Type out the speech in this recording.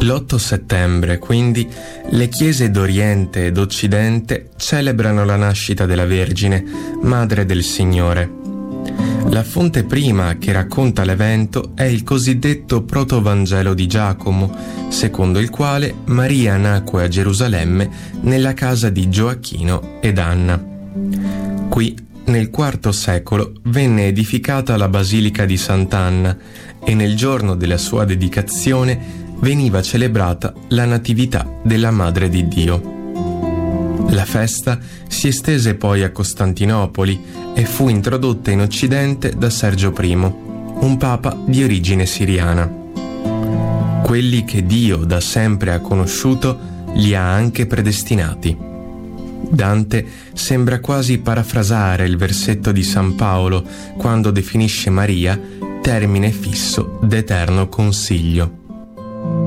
L'8 settembre, quindi, le chiese d'Oriente e d'Occidente celebrano la nascita della Vergine, Madre del Signore. La fonte prima che racconta l'evento è il cosiddetto Protovangelo di Giacomo, secondo il quale Maria nacque a Gerusalemme nella casa di Gioacchino ed Anna. Qui, nel IV secolo, venne edificata la Basilica di Sant'Anna e nel giorno della sua dedicazione veniva celebrata la Natività della Madre di Dio. La festa si estese poi a Costantinopoli e fu introdotta in Occidente da Sergio I, un papa di origine siriana. Quelli che Dio da sempre ha conosciuto li ha anche predestinati. Dante sembra quasi parafrasare il versetto di San Paolo quando definisce Maria termine fisso d'eterno consiglio.